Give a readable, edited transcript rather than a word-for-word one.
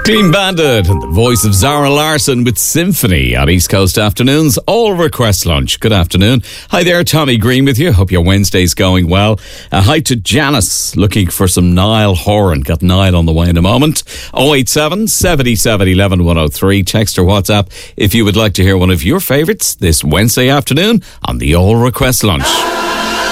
Clean Bandit and the voice of Zara Larsson with Symphony on East Coast Afternoons. All Request Lunch. Good afternoon. Hi there, Tommy Green with you. Hope your Wednesday's going well. Hi to Janice, looking for some Niall Horan. Got Niall on the way in a moment. 087 77 11 103. Text or WhatsApp if you would like to hear one of your favourites this Wednesday afternoon on the All Request Lunch.